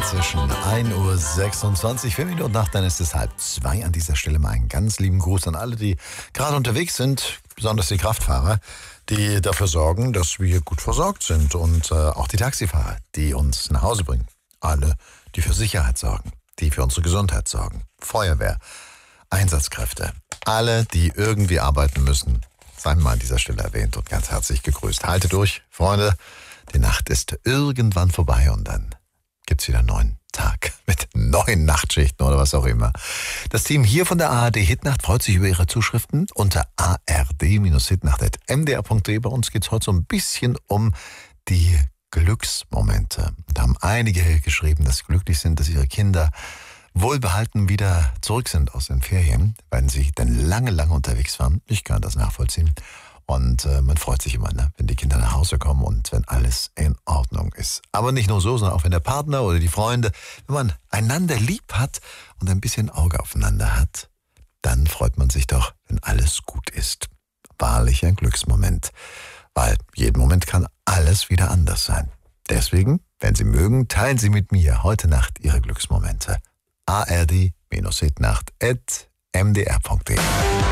Inzwischen 1:26 Uhr, 4 Minuten nach, dann ist es 1:30. An dieser Stelle mal einen ganz lieben Gruß an alle, die gerade unterwegs sind, besonders die Kraftfahrer, die dafür sorgen, dass wir gut versorgt sind, und auch die Taxifahrer, die uns nach Hause bringen. Alle, die für Sicherheit sorgen, die für unsere Gesundheit sorgen. Feuerwehr, Einsatzkräfte, alle, die irgendwie arbeiten müssen, seien mal an dieser Stelle erwähnt und ganz herzlich gegrüßt. Haltet durch, Freunde, die Nacht ist irgendwann vorbei und dann gibt's wieder einen neuen Tag mit neuen Nachtschichten oder was auch immer. Das Team hier von der ARD Hitnacht freut sich über Ihre Zuschriften unter ard-hitnacht@mdr.de. Bei uns geht's heute so ein bisschen um die Glücksmomente. Da haben einige geschrieben, dass sie glücklich sind, dass ihre Kinder wohlbehalten wieder zurück sind aus den Ferien, weil sie dann lange unterwegs waren. Ich kann das nachvollziehen. Und man freut sich immer, ne, wenn die Kinder nach Hause kommen und wenn alles in Ordnung ist. Aber nicht nur so, sondern auch wenn der Partner oder die Freunde, wenn man einander lieb hat und ein bisschen Auge aufeinander hat, dann freut man sich doch, wenn alles gut ist. Wahrlich ein Glücksmoment, weil jeden Moment kann alles wieder anders sein. Deswegen, wenn Sie mögen, teilen Sie mit mir heute Nacht Ihre Glücksmomente. ard-hitnacht@mdr.de